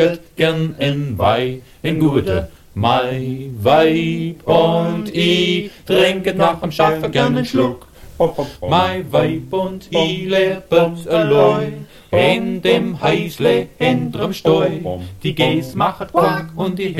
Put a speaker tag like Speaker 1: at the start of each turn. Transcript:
Speaker 1: gern in Weih, in gute Mai, Weib und I, trinket nach dem Schaffen gern einen Schluck. Mai, Weib und I lebens allein, in dem Häusle hinterm Stall. Die Geiß machet Quack und die